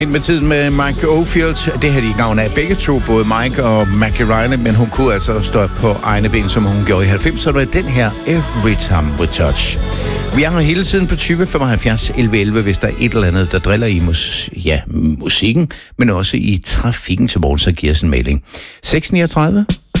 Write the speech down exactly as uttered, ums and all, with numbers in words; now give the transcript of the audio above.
Med tiden med Mike Oldfield, det har de gavn af begge to, både Mike og Mackie Riley, men hun kunne altså stå på egne ben, som hun gjorde i halvfemserne, og den her Every Time We Touch. Vi er her hele tiden på tyve femoghalvfjerds elleve elleve, hvis der er et eller andet, der driller i mus- ja, musikken, men også i trafikken til morgen, så giver os en melding. seks niogtredive